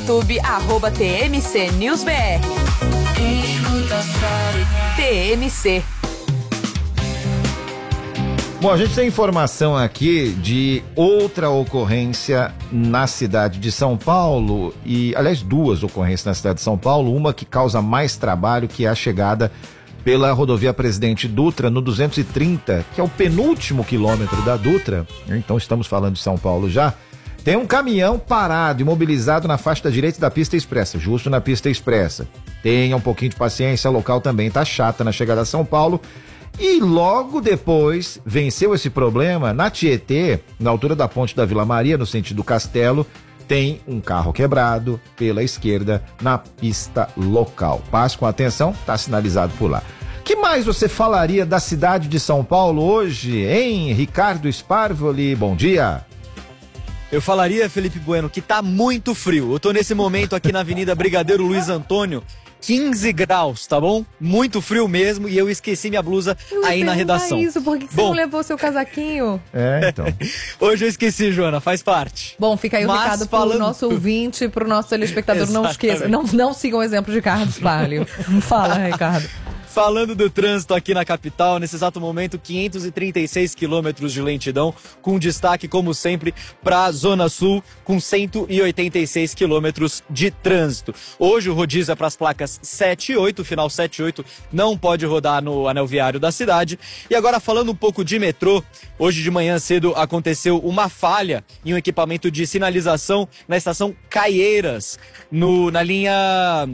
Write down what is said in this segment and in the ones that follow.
YouTube, @TMC News BR. TMC. Bom, a gente tem informação aqui de outra ocorrência na cidade de São Paulo e, aliás, duas ocorrências na cidade de São Paulo, uma que causa mais trabalho, que é a chegada pela rodovia Presidente Dutra no 230, que é o penúltimo quilômetro da Dutra, então estamos falando de São Paulo já. Tem um caminhão parado, imobilizado na faixa da direita da pista expressa, justo na pista expressa. Tenha um pouquinho de paciência, o local também tá chata na chegada a São Paulo. E logo depois, venceu esse problema, na Tietê, na altura da ponte da Vila Maria, no sentido Castelo, tem um carro quebrado pela esquerda na pista local. Passe com atenção, tá sinalizado por lá. Que mais você falaria da cidade de São Paulo hoje, hein, Ricardo Sparvoli? Bom dia. Eu falaria, Felipe Bueno, que tá muito frio. Eu tô nesse momento aqui na Avenida Brigadeiro Luiz Antônio, 15 graus, tá bom? Muito frio mesmo, e eu esqueci minha blusa aí na redação. Isso, por que você não levou seu casaquinho? Então. Hoje eu esqueci, Joana, faz parte. Bom, fica aí o recado pro nosso ouvinte, pro nosso telespectador. Não esqueça, não sigam o exemplo de Carlos Palio. Fala, Ricardo. Falando do trânsito aqui na capital, nesse exato momento, 536 quilômetros de lentidão, com destaque, como sempre, para a Zona Sul, com 186 quilômetros de trânsito. Hoje o rodízio é para as placas 7 e 8, final 7 e 8, não pode rodar no anel viário da cidade. E agora, falando um pouco de metrô, hoje de manhã cedo aconteceu uma falha em um equipamento de sinalização na estação Caieiras, na linha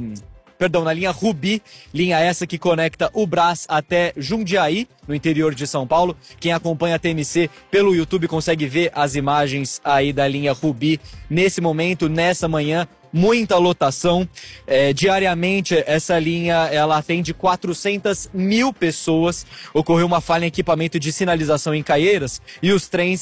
Rubi, linha essa que conecta o Brás até Jundiaí, no interior de São Paulo. Quem acompanha a TMC pelo YouTube consegue ver as imagens aí da linha Rubi nesse momento, nessa manhã. Muita lotação. Diariamente, essa linha ela atende 400 mil pessoas. Ocorreu uma falha em equipamento de sinalização em Caieiras e os trens